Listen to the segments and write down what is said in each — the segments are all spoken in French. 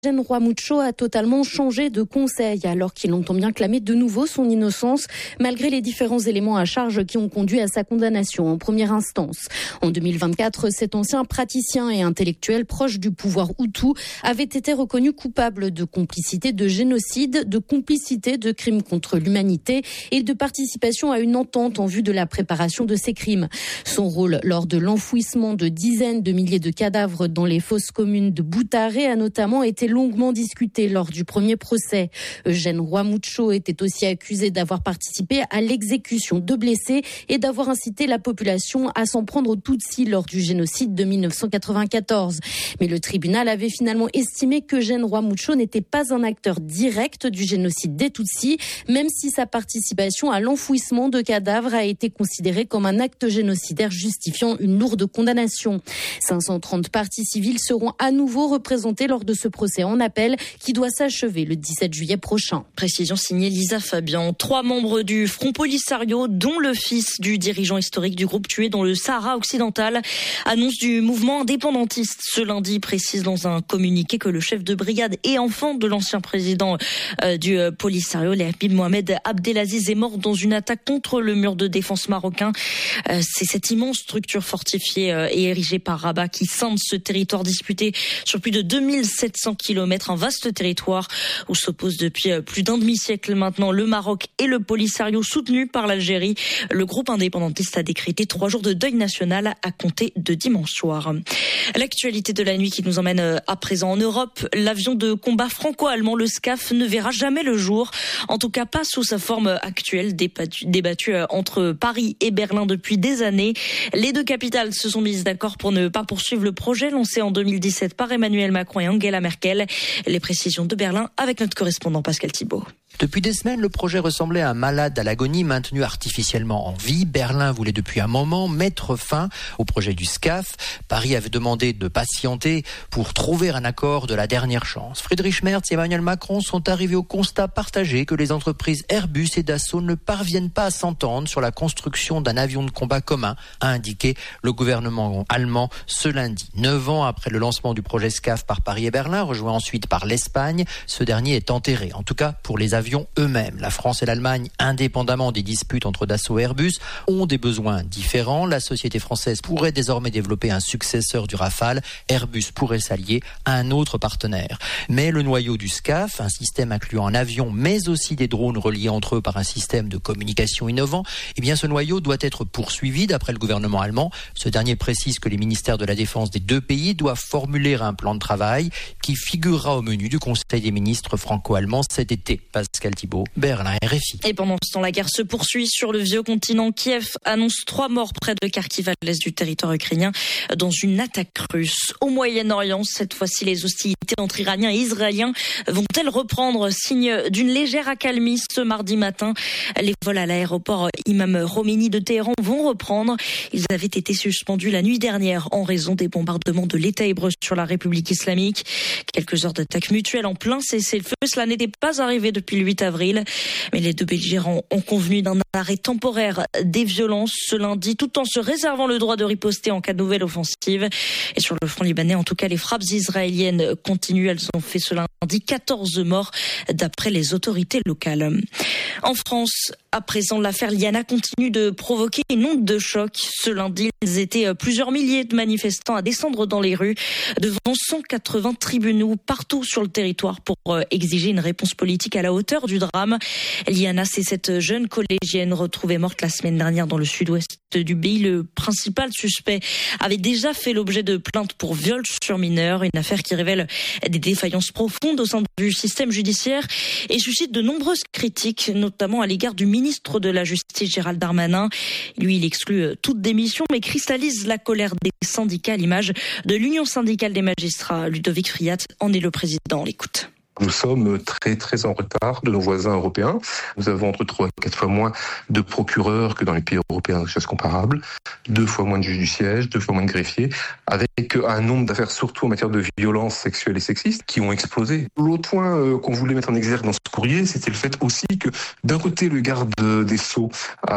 Eugène Roy-Mucho a totalement changé de conseil alors qu'il entend bien clamer de nouveau son innocence malgré les différents éléments à charge qui ont conduit à sa condamnation en première instance. En 2024, cet ancien praticien et intellectuel proche du pouvoir Hutu avait été reconnu coupable de complicité de génocide, de complicité de crimes contre l'humanité et de participation à une entente en vue de la préparation de ces crimes. Son rôle lors de l'enfouissement de dizaines de milliers de cadavres dans les fosses communes de Boutaré a notamment été longuement discuté lors du premier procès. Eugène Roy-Mucho était aussi accusé d'avoir participé à l'exécution de blessés et d'avoir incité la population à s'en prendre aux Tutsis lors du génocide de 1994. Mais le tribunal avait finalement estimé qu'Eugène Roy-Mucho n'était pas un acteur direct du génocide des Tutsis, même si sa participation à l'enfouissement de cadavres a été considérée comme un acte génocidaire justifiant une lourde condamnation. 530 parties civiles seront à nouveau représentées lors de ce procès en appel qui doit s'achever le 17 juillet prochain. Précision signée Lisa Fabian. 3 membres du Front Polisario, dont le fils du dirigeant historique du groupe tué dans le Sahara occidental, annonce du mouvement indépendantiste. Ce lundi précise dans un communiqué que le chef de brigade et enfant de l'ancien président du Polisario, Habib Mohamed Abdelaziz, est mort dans une attaque contre le mur de défense marocain. C'est cette immense structure fortifiée et érigée par Rabat qui scinde ce territoire disputé sur plus de 2700 kilomètres, un vaste territoire où s'opposent depuis plus d'un demi-siècle maintenant le Maroc et le Polisario soutenu par l'Algérie. Le groupe indépendantiste a décrété 3 jours de deuil national à compter de dimanche soir. L'actualité de la nuit qui nous emmène à présent en Europe. L'avion de combat franco-allemand, le SCAF, ne verra jamais le jour. En tout cas pas sous sa forme actuelle, débattue entre Paris et Berlin depuis des années. Les deux capitales se sont mises d'accord pour ne pas poursuivre le projet lancé en 2017 par Emmanuel Macron et Angela Merkel. Les précisions de Berlin avec notre correspondant Pascal Thibault. Depuis des semaines, le projet ressemblait à un malade à l'agonie maintenu artificiellement en vie. Berlin voulait depuis un moment mettre fin au projet du SCAF. Paris avait demandé de patienter pour trouver un accord de la dernière chance. Friedrich Merz et Emmanuel Macron sont arrivés au constat partagé que les entreprises Airbus et Dassault ne parviennent pas à s'entendre sur la construction d'un avion de combat commun, a indiqué le gouvernement allemand ce lundi. 9 ans après le lancement du projet SCAF par Paris et Berlin, rejoint ensuite par l'Espagne, ce dernier est enterré, en tout cas pour les avions eux-mêmes. La France et l'Allemagne, indépendamment des disputes entre Dassault et Airbus, ont des besoins différents. La société française pourrait désormais développer un successeur du Rafale. Airbus pourrait s'allier à un autre partenaire. Mais le noyau du SCAF, un système incluant un avion, mais aussi des drones reliés entre eux par un système de communication innovant, eh bien ce noyau doit être poursuivi d'après le gouvernement allemand. Ce dernier précise que les ministères de la Défense des deux pays doivent formuler un plan de travail qui figurera au menu du Conseil des ministres franco-allemands cet été. Pascal Thibault, Berlin, RFI. Et pendant ce temps, la guerre se poursuit sur le vieux continent. Kiev annonce 3 morts près de Kharkiv à l'est du territoire ukrainien dans une attaque russe. Au Moyen-Orient, cette fois-ci, les hostilités entre Iraniens et Israéliens vont-elles reprendre? Signe d'une légère accalmie ce mardi matin. Les vols à l'aéroport Imam Khomeini de Téhéran vont reprendre. Ils avaient été suspendus la nuit dernière en raison des bombardements de l'État hébreu sur la République islamique. Quelques heures d'attaque mutuelle en plein cessez-le-feu. Cela n'était pas arrivé depuis le 8 avril. Mais les deux belligérants ont convenu d'un arrêt temporaire des violences ce lundi, tout en se réservant le droit de riposter en cas de nouvelle offensive. Et sur le front libanais, en tout cas, les frappes israéliennes continuent. Elles ont fait ce lundi 14 morts d'après les autorités locales. En France, à présent, l'affaire Liana continue de provoquer une onde de choc. Ce lundi, ils étaient plusieurs milliers de manifestants à descendre dans les rues devant 180 tribunaux partout sur le territoire pour exiger une réponse politique à la hauteur du drame. Liana, c'est cette jeune collégienne retrouvée morte la semaine dernière dans le sud-ouest du pays. Le principal suspect avait déjà fait l'objet de plaintes pour viol sur mineur, une affaire qui révèle des défaillances profondes au sein du système judiciaire et suscite de nombreuses critiques, notamment à l'égard du ministre de la Justice, Gérald Darmanin. Lui, il exclut toute démission, mais cristallise la colère des syndicats à l'image de l'Union syndicale des magistrats. Ludovic Friat en est le président. On l'écoute. Nous sommes très en retard de nos voisins européens. Nous avons entre 3 et 4 fois moins de procureurs que dans les pays européens de choses comparables, 2 fois moins de juges du siège, 2 fois moins de greffiers, avec un nombre d'affaires, surtout en matière de violences sexuelles et sexistes, qui ont explosé. L'autre point qu'on voulait mettre en exergue dans ce courrier, c'était le fait aussi que d'un côté, le garde des Sceaux a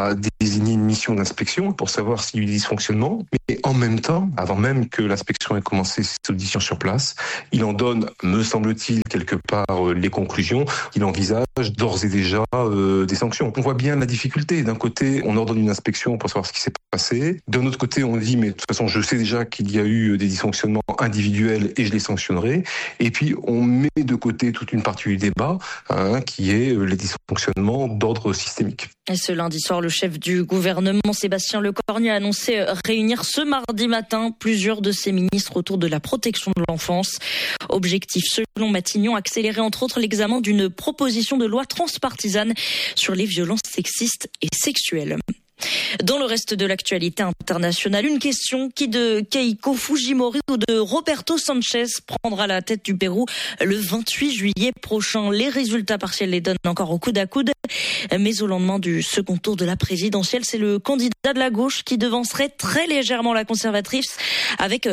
désigné une mission d'inspection pour savoir s'il y a eu des dysfonctionnements. Mais en même temps, avant même que l'inspection ait commencé ses auditions sur place, il en donne, me semble-t-il, quelque part les conclusions. Il envisage d'ores et déjà des sanctions. On voit bien la difficulté. D'un côté, on ordonne une inspection pour savoir ce qui s'est passé. D'un autre côté, on dit, mais de toute façon, je sais déjà qu'il y a eu des dysfonctionnements individuels et je les sanctionnerai. Et puis, on met de côté toute une partie du débat, qui est les dysfonctionnements d'ordre systémique. Et ce lundi soir, le chef du gouvernement, Sébastien Lecornu, a annoncé réunir ce mardi matin plusieurs de ses ministres autour de la protection de l'enfance. Objectif, selon Matignon, accélérer entre autres l'examen d'une proposition de loi transpartisane sur les violences sexistes et sexuelles. Dans le reste de l'actualité internationale, une question: qui de Keiko Fujimori ou de Roberto Sanchez prendra la tête du Pérou le 28 juillet prochain? Les résultats partiels les donnent encore au coude à coude. Mais au lendemain du second tour de la présidentielle, c'est le candidat de la gauche qui devancerait très légèrement la conservatrice avec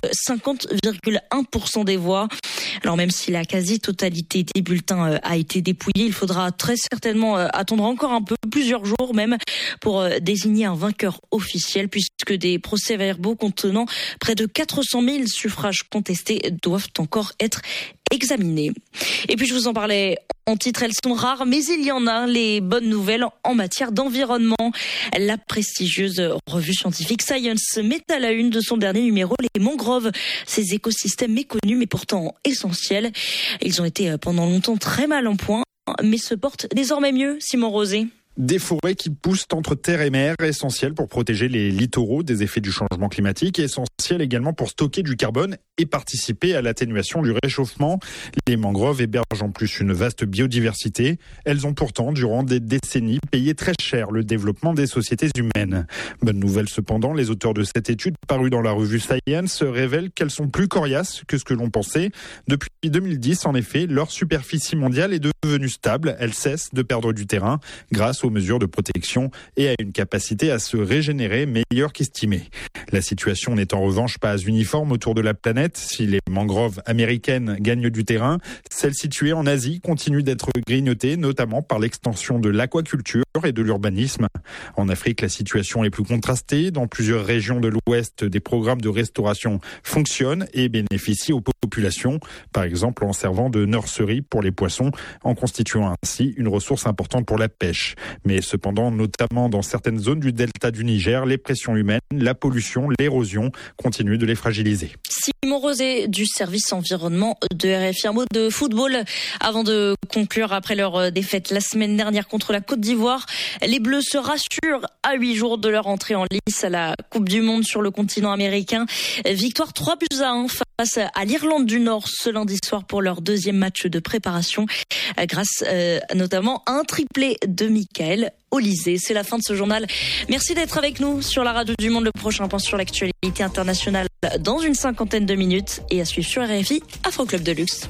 50,1% des voix. Alors même si la quasi-totalité des bulletins a été dépouillée, il faudra très certainement attendre encore un peu, plusieurs jours même, pour désigner un vainqueur officiel, puisque des procès-verbaux contenant près de 400 000 suffrages contestés doivent encore être examinés. Et puis je vous en parlais en titre, elles sont rares, mais il y en a, les bonnes nouvelles en matière d'environnement. La prestigieuse revue scientifique Science met à la une de son dernier numéro les mangroves, ces écosystèmes méconnus mais pourtant essentiels. Ils ont été pendant longtemps très mal en point, mais se portent désormais mieux, Simon Rosé. Des forêts qui poussent entre terre et mer, essentielles pour protéger les littoraux des effets du changement climatique, et essentielles également pour stocker du carbone et participer à l'atténuation du réchauffement. Les mangroves hébergent en plus une vaste biodiversité. Elles ont pourtant, durant des décennies, payé très cher le développement des sociétés humaines. Bonne nouvelle cependant, les auteurs de cette étude parue dans la revue Science révèlent qu'elles sont plus coriaces que ce que l'on pensait. Depuis 2010, en effet, leur superficie mondiale est devenue stable. Elles cessent de perdre du terrain grâce aux mesures de protection et à une capacité à se régénérer meilleure qu'estimée. La situation n'est en revanche pas uniforme autour de la planète. Si les mangroves américaines gagnent du terrain, celles situées en Asie continuent d'être grignotées, notamment par l'extension de l'aquaculture et de l'urbanisme. En Afrique, la situation est plus contrastée. Dans plusieurs régions de l'Ouest, des programmes de restauration fonctionnent et bénéficient aux populations, par exemple en servant de nurseries pour les poissons, en constituant ainsi une ressource importante pour la pêche. Mais cependant, notamment dans certaines zones du delta du Niger, les pressions humaines, la pollution, l'érosion continuent de les fragiliser. Simon Rosé du service environnement de RFI. Un mot de football avant de conclure. Après leur défaite la semaine dernière contre la Côte d'Ivoire, les Bleus se rassurent à 8 jours de leur entrée en lice à la Coupe du Monde sur le continent américain. Victoire 3-1 face à l'Irlande du Nord ce lundi soir pour leur deuxième match de préparation, grâce notamment à un triplé de Michael Olysée. C'est la fin de ce journal. Merci d'être avec nous sur la radio du Monde. Le prochain point sur l'actualité internationale dans une 50aine de minutes et à suivre sur RFI Afro Club de Luxe.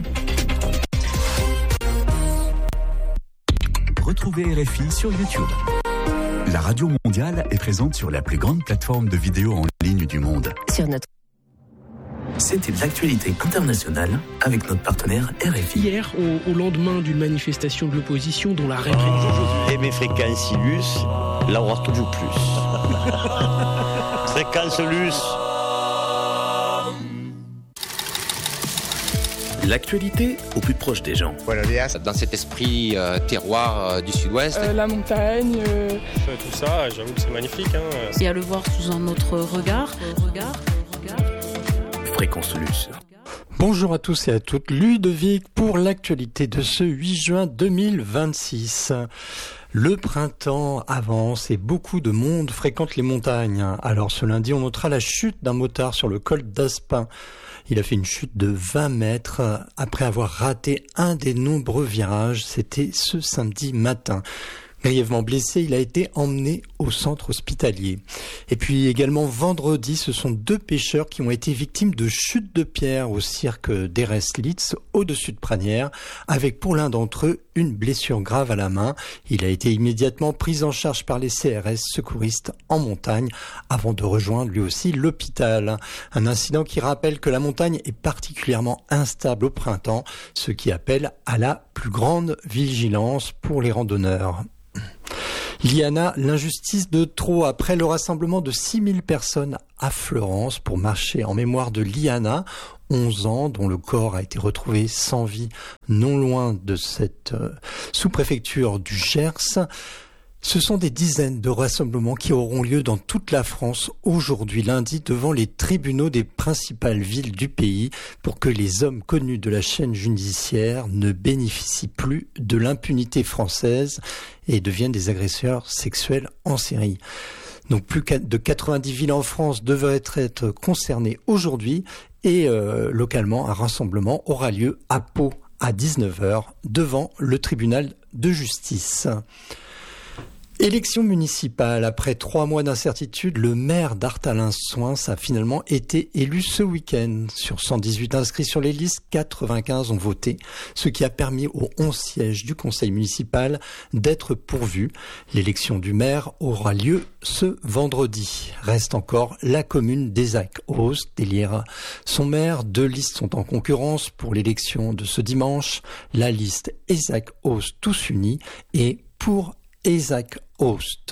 Retrouvez RFI sur YouTube. La radio mondiale est présente sur la plus grande plateforme de vidéos en ligne du monde. C'était l'actualité internationale avec notre partenaire RFI. Hier, au lendemain d'une manifestation de l'opposition dont la répression... mes fréquences Luce, là on aura toujours plus. Fréquence Luce. L'actualité au plus proche des gens. Voilà, dans cet esprit terroir du sud-ouest. La montagne. Tout ça, j'avoue que c'est magnifique. Et à le voir sous un autre regard. Fréquence Luce. Bonjour à tous et à toutes, Ludovic pour l'actualité de ce 8 juin 2026. Le printemps avance et beaucoup de monde fréquente les montagnes. Alors ce lundi, on notera la chute d'un motard sur le col d'Aspin. Il a fait une chute de 20 mètres après avoir raté un des nombreux virages. C'était ce samedi matin. Grièvement blessé, il a été emmené au centre hospitalier. Et puis également vendredi, ce sont 2 pêcheurs qui ont été victimes de chutes de pierre au cirque d'Ereslitz, au-dessus de Pranières, avec pour l'un d'entre eux une blessure grave à la main. Il a été immédiatement pris en charge par les CRS secouristes en montagne avant de rejoindre lui aussi l'hôpital. Un incident qui rappelle que la montagne est particulièrement instable au printemps, ce qui appelle à la plus grande vigilance pour les randonneurs. Liana, l'injustice de trop. Après le rassemblement de 6000 personnes à Fleurance pour marcher en mémoire de Liana, 11 ans, dont le corps a été retrouvé sans vie non loin de cette sous-préfecture du Gers. Ce sont des dizaines de rassemblements qui auront lieu dans toute la France aujourd'hui lundi devant les tribunaux des principales villes du pays pour que les hommes connus de la chaîne judiciaire ne bénéficient plus de l'impunité française et deviennent des agresseurs sexuels en série. Donc plus de 90 villes en France devraient être concernées aujourd'hui et localement un rassemblement aura lieu à Pau à 19h devant le tribunal de justice. Élection municipale. Après 3 mois d'incertitude, le maire d'Arthalin-Soins a finalement été élu ce week-end. Sur 118 inscrits sur les listes, 95 ont voté, ce qui a permis aux 11 sièges du conseil municipal d'être pourvus. L'élection du maire aura lieu ce vendredi. Reste encore la commune d'Eyzac-Aust d'élire son maire. 2 listes sont en concurrence pour l'élection de ce dimanche. La liste Eyzac-Aust Tous Unis et pour Eyzac-Aust.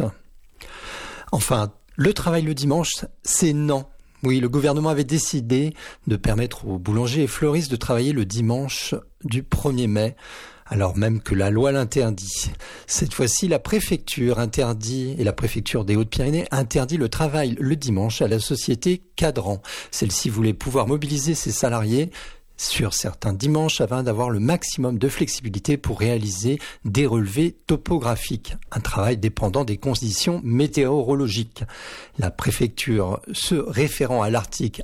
Enfin, le travail le dimanche, c'est non. Oui, le gouvernement avait décidé de permettre aux boulangers et fleuristes de travailler le dimanche du 1er mai, alors même que la loi l'interdit. Cette fois-ci, la préfecture interdit, et la préfecture des Hautes-Pyrénées interdit le travail le dimanche à la société Cadran. Celle-ci voulait pouvoir mobiliser ses salariés sur certains dimanches afin d'avoir le maximum de flexibilité pour réaliser des relevés topographiques, un travail dépendant des conditions météorologiques. La préfecture, se référant à l'article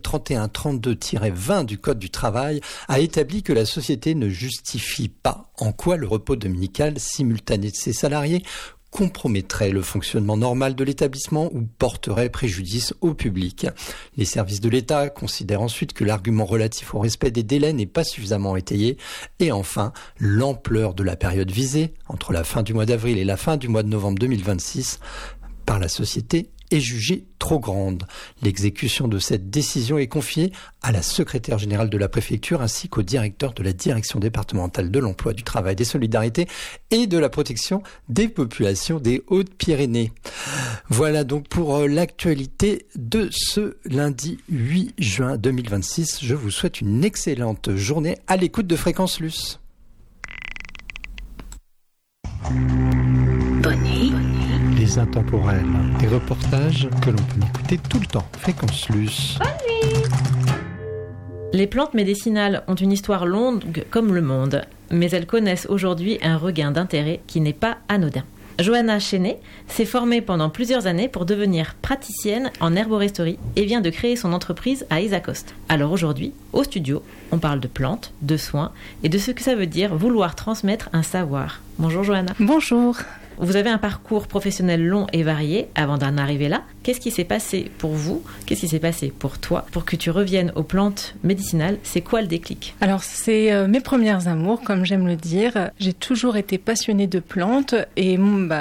L3132-20 du Code du travail, a établi que la société ne justifie pas en quoi le repos dominical simultané de ses salariés compromettrait le fonctionnement normal de l'établissement ou porterait préjudice au public. Les services de l'État considèrent ensuite que l'argument relatif au respect des délais n'est pas suffisamment étayé. Et enfin, l'ampleur de la période visée, entre la fin du mois d'avril et la fin du mois de novembre 2026, par la société est jugée trop grande. L'exécution de cette décision est confiée à la secrétaire générale de la préfecture ainsi qu'au directeur de la direction départementale de l'emploi, du travail, des solidarités et de la protection des populations des Hautes-Pyrénées. Voilà donc pour l'actualité de ce lundi 8 juin 2026. Je vous souhaite une excellente journée à l'écoute de Fréquence Luce. Bonne nuit. Les intemporels, des reportages que l'on peut écouter tout le temps. Fréquence Luce. Bonne nuit. Les plantes médicinales ont une histoire longue comme le monde, mais elles connaissent aujourd'hui un regain d'intérêt qui n'est pas anodin. Johanna Chenet s'est formée pendant plusieurs années pour devenir praticienne en herboristerie et vient de créer son entreprise à Eyzac-Aust. Alors aujourd'hui, au studio, on parle de plantes, de soins et de ce que ça veut dire vouloir transmettre un savoir. Bonjour Johanna. Bonjour. Vous avez un parcours professionnel long et varié avant d'en arriver là. Qu'est-ce qui s'est passé pour vous ? Qu'est-ce qui s'est passé pour toi pour que tu reviennes aux plantes médicinales ? C'est quoi le déclic ? Alors, c'est mes premières amours, comme j'aime le dire. J'ai toujours été passionnée de plantes et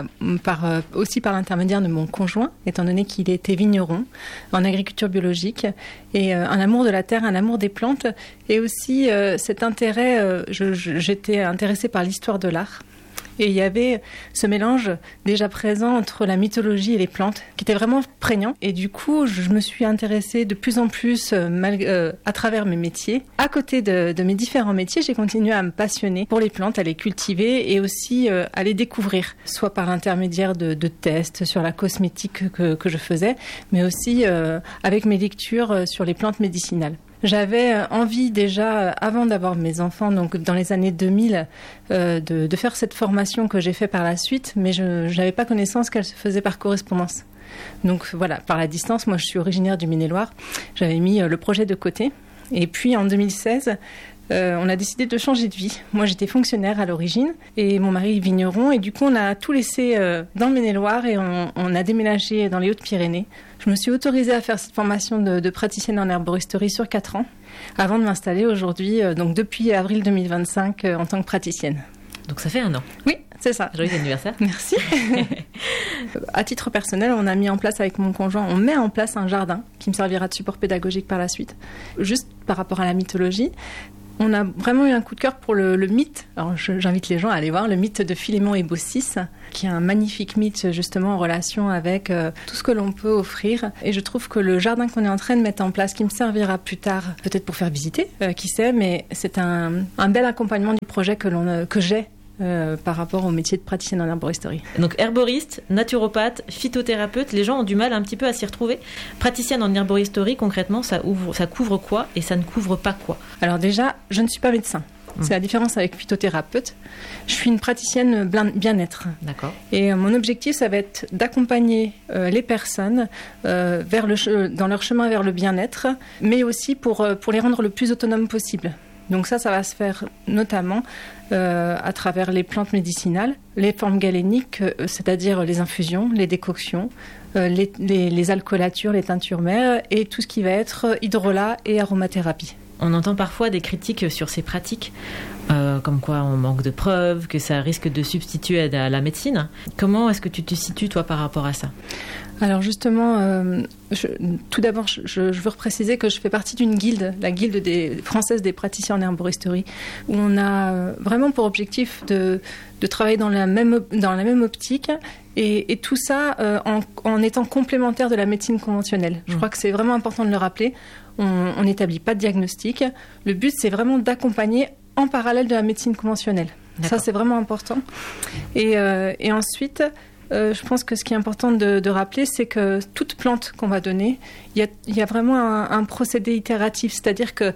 aussi par l'intermédiaire de mon conjoint, étant donné qu'il était vigneron en agriculture biologique. Et un amour de la terre, un amour des plantes. Et aussi cet intérêt, j'étais intéressée par l'histoire de l'art. Et il y avait ce mélange déjà présent entre la mythologie et les plantes qui était vraiment prégnant. Et du coup, je me suis intéressée de plus en plus à travers mes métiers. À côté de mes différents métiers, j'ai continué à me passionner pour les plantes, à les cultiver et aussi à les découvrir, soit par l'intermédiaire de tests sur la cosmétique que je faisais, mais aussi avec mes lectures sur les plantes médicinales. J'avais envie déjà, avant d'avoir mes enfants, donc dans les années 2000, de faire cette formation que j'ai fait par la suite, mais je n'avais pas connaissance qu'elle se faisait par correspondance. Donc voilà, par la distance, moi je suis originaire du Maine-et-Loire, j'avais mis le projet de côté. Et puis en 2016, on a décidé de changer de vie. Moi j'étais fonctionnaire à l'origine et mon mari est vigneron et du coup on a tout laissé dans le Maine-et-Loire et on a déménagé dans les Hautes-Pyrénées. Je me suis autorisée à faire cette formation de praticienne en herboristerie sur 4 ans avant de m'installer aujourd'hui, donc depuis avril 2025 en tant que praticienne. Donc ça fait 1 an. Oui, c'est ça. Joyeux anniversaire. Merci. À titre personnel, on a mis en place avec mon conjoint, on met en place un jardin qui me servira de support pédagogique par la suite. Juste par rapport à la mythologie, On a vraiment eu un coup de cœur pour le mythe. Alors j'invite les gens à aller voir le mythe de Philémon et Baucis, qui est un magnifique mythe justement en relation avec tout ce que l'on peut offrir. Et je trouve que le jardin qu'on est en train de mettre en place, qui me servira plus tard, peut-être pour faire visiter, qui sait, mais c'est un bel accompagnement du projet que j'ai par rapport au métier de praticienne en herboristerie. Donc herboriste, naturopathe, phytothérapeute, les gens ont du mal un petit peu à s'y retrouver. Praticienne en herboristerie, concrètement, ça couvre quoi et ça ne couvre pas quoi? Alors déjà, je ne suis pas médecin. C'est la différence avec phytothérapeute. Je suis une praticienne bien-être. D'accord. Et mon objectif, ça va être d'accompagner les personnes dans leur chemin vers le bien-être, mais aussi pour les rendre le plus autonomes possible. Donc ça va se faire notamment à travers les plantes médicinales, les formes galéniques, c'est-à-dire les infusions, les décoctions, les alcoolatures, les teintures mères et tout ce qui va être hydrolat et aromathérapie. On entend parfois des critiques sur ces pratiques, comme quoi on manque de preuves, que ça risque de substituer à la médecine. Comment est-ce que tu te situes, toi, par rapport à ça ? Alors justement, tout d'abord, je veux préciser que je fais partie d'une guilde, la guilde française des praticiens en herboristerie, où on a vraiment pour objectif de travailler dans la même optique et tout ça en étant complémentaire de la médecine conventionnelle. Je crois que c'est vraiment important de le rappeler. On n'établit pas de diagnostic. Le but, c'est vraiment d'accompagner en parallèle de la médecine conventionnelle. D'accord. Ça, c'est vraiment important. Et ensuite, je pense que ce qui est important de rappeler, c'est que toute plante qu'on va donner, il y a vraiment un procédé itératif. C'est-à-dire que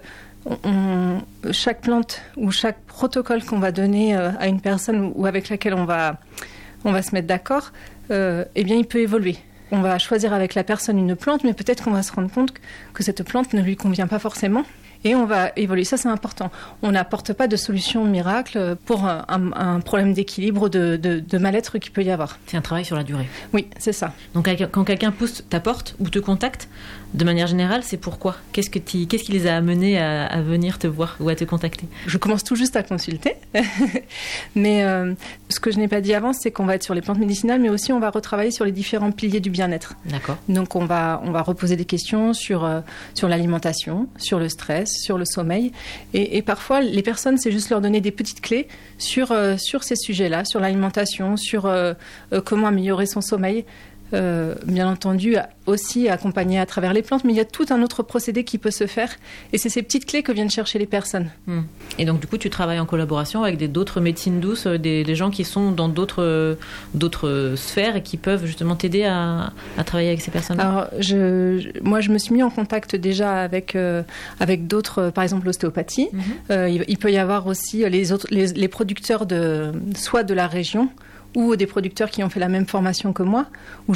chaque plante ou chaque protocole qu'on va donner à une personne ou avec laquelle on va se mettre d'accord, eh bien, il peut évoluer. On va choisir avec la personne une plante, mais peut-être qu'on va se rendre compte que cette plante ne lui convient pas forcément. Et on va évoluer. Ça, c'est important. On n'apporte pas de solution miracle pour un problème d'équilibre, de mal-être qu'il peut y avoir. C'est un travail sur la durée. Oui, c'est ça. Donc, quand quelqu'un pousse ta porte ou te contacte, de manière générale, c'est pourquoi ? Qu'est-ce qui les a amenés à venir te voir ou à te contacter ? Je commence tout juste à consulter. Mais ce que je n'ai pas dit avant, c'est qu'on va être sur les plantes médicinales, mais aussi on va retravailler sur les différents piliers du bien-être. D'accord. Donc, on va reposer des questions sur l'alimentation, sur le stress, sur le sommeil. Et parfois, les personnes, c'est juste leur donner des petites clés sur ces sujets-là, sur l'alimentation, sur comment améliorer son sommeil. Bien entendu, aussi accompagné à travers les plantes, mais il y a tout un autre procédé qui peut se faire. Et c'est ces petites clés que viennent chercher les personnes. Et donc, du coup, tu travailles en collaboration avec d'autres médecines douces, des gens qui sont dans d'autres sphères et qui peuvent justement t'aider à travailler avec ces personnes. Alors, moi, je me suis mis en contact déjà avec d'autres, par exemple l'ostéopathie. Il peut y avoir aussi les producteurs soit de la région, ou des producteurs qui ont fait la même formation que moi,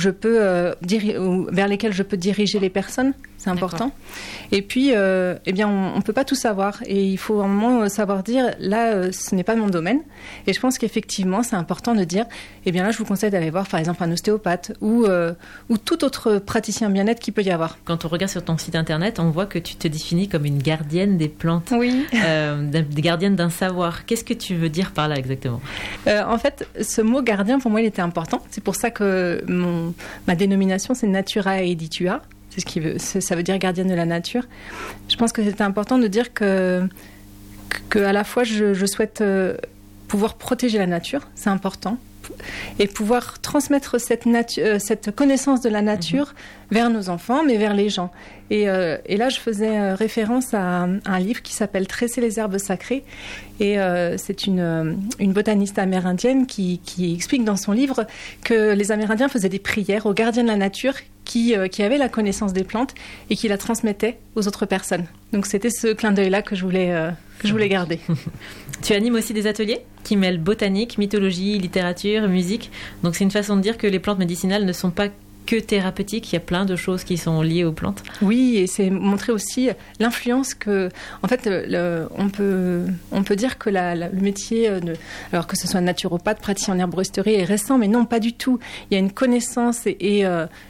vers lesquels je peux diriger les personnes. C'est important. D'accord. Et puis, eh bien, on ne peut pas tout savoir. Et il faut un moment savoir dire, là, ce n'est pas mon domaine. Et je pense qu'effectivement, c'est important de dire, eh bien là, je vous conseille d'aller voir, par exemple, un ostéopathe ou tout autre praticien bien-être qu'il peut y avoir. Quand on regarde sur ton site internet, on voit que tu te définis comme une gardienne des plantes. Oui. Gardienne d'un savoir. Qu'est-ce que tu veux dire par là exactement ? En fait, ce mot gardien, pour moi, il était important. C'est pour ça que ma dénomination, c'est Natura Editua. Ça veut dire gardienne de la nature. Je pense que c'était important de dire que à la fois je souhaite pouvoir protéger la nature, c'est important, et pouvoir transmettre cette connaissance de la nature vers nos enfants, mais vers les gens. Et là, je faisais référence à un livre qui s'appelle « Tresser les herbes sacrées ». Et c'est une botaniste amérindienne qui explique dans son livre que les Amérindiens faisaient des prières aux gardiens de la nature qui avaient la connaissance des plantes et qui la transmettaient aux autres personnes. Donc c'était ce clin d'œil-là que je voulais garder. Tu animes aussi des ateliers qui mêlent botanique, mythologie, littérature, musique. Donc c'est une façon de dire que les plantes médicinales ne sont pas que thérapeutiques, il y a plein de choses qui sont liées aux plantes. Oui, et c'est montrer aussi l'influence que, en fait, on peut dire que le métier, alors que ce soit naturopathe, praticien en herboristerie, est récent, mais non, pas du tout. Il y a une connaissance et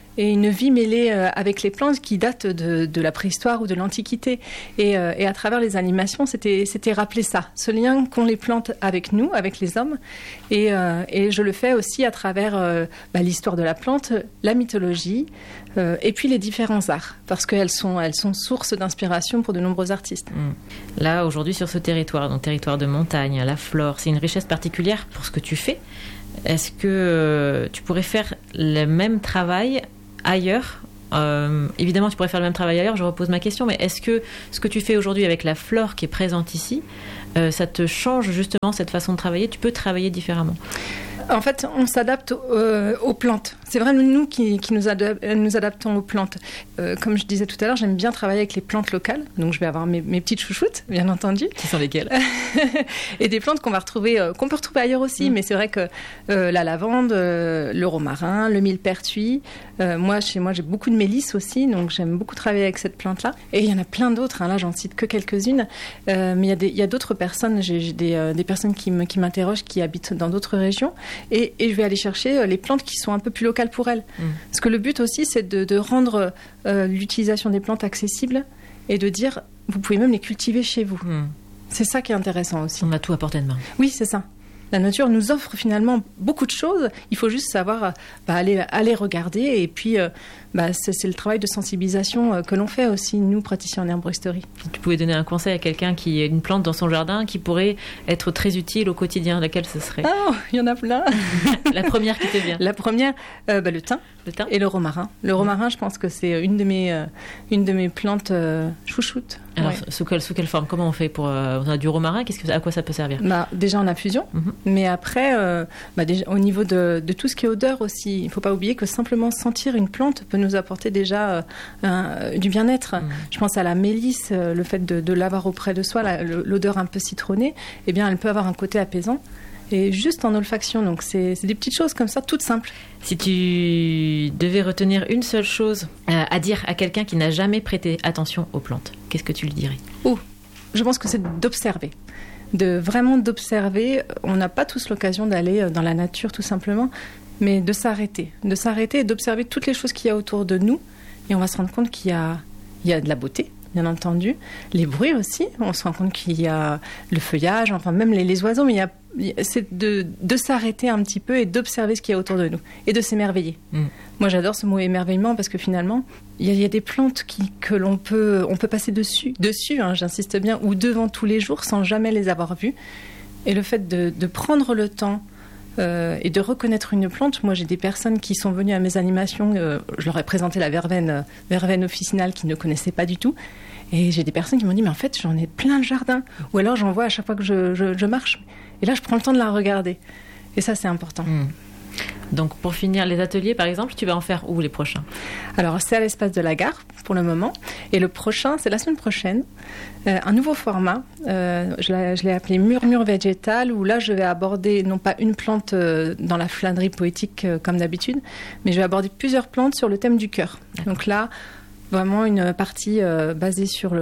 et une vie mêlée avec les plantes qui datent de la préhistoire ou de l'Antiquité. Et à travers les animations, c'était rappeler ça, ce lien qu'ont les plantes avec nous, avec les hommes. Et je le fais aussi à travers l'histoire de la plante, la mythologie, et puis les différents arts, parce qu'elles sont source d'inspiration pour de nombreux artistes. Là, aujourd'hui, sur ce territoire, donc territoire de montagne, la flore, c'est une richesse particulière pour ce que tu fais. Est-ce que tu pourrais faire le même travail ailleurs ? Évidemment, tu pourrais faire le même travail ailleurs, je repose ma question, mais est-ce que ce que tu fais aujourd'hui avec la flore qui est présente ici, ça te change justement cette façon de travailler ? Tu peux travailler différemment ? En fait, on s'adapte aux plantes. C'est vraiment nous qui nous adaptons aux plantes. Comme je disais tout à l'heure, j'aime bien travailler avec les plantes locales. Donc, je vais avoir mes petites chouchoutes, bien entendu. Qui sont lesquelles ? Et des plantes qu'on peut retrouver ailleurs aussi. Mais c'est vrai que la lavande, le romarin, le millepertuis. Chez moi, j'ai beaucoup de mélisse aussi. Donc, j'aime beaucoup travailler avec cette plante-là. Et il y en a plein d'autres. Là, j'en cite que quelques-unes. Mais il y a d'autres personnes. J'ai des personnes qui m'interrogent, qui habitent dans d'autres régions. Et je vais aller chercher les plantes qui sont un peu plus locales pour elles. Parce que le but aussi, c'est de rendre l'utilisation des plantes accessible et de dire, vous pouvez même les cultiver chez vous. C'est ça qui est intéressant aussi. On a tout à portée de main. Oui, c'est ça. La nature nous offre finalement beaucoup de choses. Il faut juste savoir aller regarder. Et puis, c'est le travail de sensibilisation que l'on fait aussi, nous, praticiens en herboristerie. Tu pouvais donner un conseil à quelqu'un qui a une plante dans son jardin qui pourrait être très utile au quotidien. Laquelle ce serait ? Oh, il y en a plein. La première qui te vient. La première, le thym. Le thym et le romarin. Le romarin, je pense que c'est une de mes plantes chouchoutes. Alors, sous quelle forme ? Comment on fait on a du romarin, à quoi ça peut servir ? Déjà en infusion, mais après, déjà, au niveau de tout ce qui est odeur aussi, il ne faut pas oublier que simplement sentir une plante peut nous apporter déjà du bien-être. Je pense à la mélisse, le fait de l'avoir auprès de soi, l'odeur un peu citronnée, eh bien, elle peut avoir un côté apaisant. Et juste en olfaction, donc c'est des petites choses comme ça, toutes simples. Si tu devais retenir une seule chose à dire à quelqu'un qui n'a jamais prêté attention aux plantes, qu'est-ce que tu lui dirais ? Je pense que c'est d'observer. Vraiment d'observer. On n'a pas tous l'occasion d'aller dans la nature tout simplement, mais de s'arrêter et d'observer toutes les choses qu'il y a autour de nous. Et on va se rendre compte qu'il y a de la beauté, bien entendu. Les bruits aussi, on se rend compte qu'il y a le feuillage, enfin même les oiseaux, mais c'est de s'arrêter un petit peu et d'observer ce qu'il y a autour de nous et de s'émerveiller. Moi, j'adore ce mot émerveillement parce que finalement, il y a des plantes que on peut passer dessus, j'insiste bien, ou devant tous les jours sans jamais les avoir vues. Et le fait de prendre le temps et de reconnaître une plante. Moi, j'ai des personnes qui sont venues à mes animations, je leur ai présenté la verveine officinale qu'ils ne connaissaient pas du tout. Et j'ai des personnes qui m'ont dit, mais en fait, j'en ai plein le jardin. Ou alors, j'en vois à chaque fois que je marche. Et là, je prends le temps de la regarder. Et ça, c'est important. Donc, pour finir, les ateliers, par exemple, tu vas en faire où les prochains ? Alors, c'est à l'espace de la gare, pour le moment. Et le prochain, c'est la semaine prochaine. Un nouveau format. Je l'ai appelé Murmure végétal, où là, je vais aborder, non pas une plante dans la flânerie poétique comme d'habitude, mais je vais aborder plusieurs plantes sur le thème du cœur. Donc là, vraiment une partie basée sur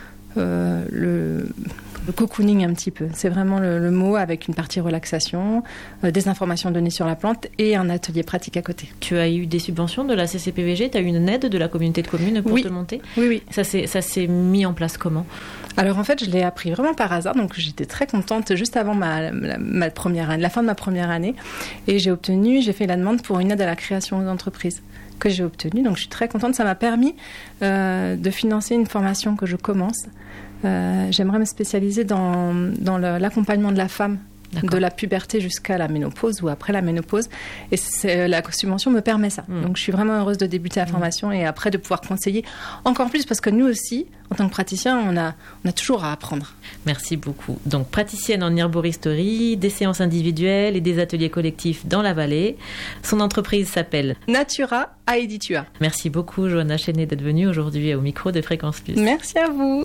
le cocooning un petit peu. C'est vraiment le mot avec une partie relaxation, des informations données sur la plante et un atelier pratique à côté. Tu as eu des subventions de la CCPVG, tu as eu une aide de la communauté de communes pour te monter ? Oui. Ça s'est mis en place comment ? Alors en fait, je l'ai appris vraiment par hasard, donc j'étais très contente juste avant ma première année, la fin de ma première année, et j'ai fait la demande pour une aide à la création d'entreprise que j'ai obtenue, donc je suis très contente. Ça m'a permis de financer une formation que je commence. J'aimerais me spécialiser dans l'accompagnement de la femme, de la puberté jusqu'à la ménopause ou après la ménopause. Et la subvention me permet ça. Donc je suis vraiment heureuse de débuter la formation et après de pouvoir conseiller encore plus parce que nous aussi, en tant que praticiens, on a toujours à apprendre. Merci beaucoup. Donc praticienne en herboristerie, des séances individuelles et des ateliers collectifs dans la vallée. Son entreprise s'appelle Natura Aeditua. Merci beaucoup Johanna Chenet d'être venue aujourd'hui au micro de Fréquence Plus. Merci à vous.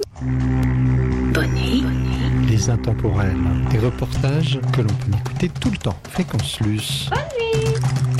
Bonnie. Les intemporels, des reportages que l'on peut écouter tout le temps. Fréquence Plus. Bonne nuit.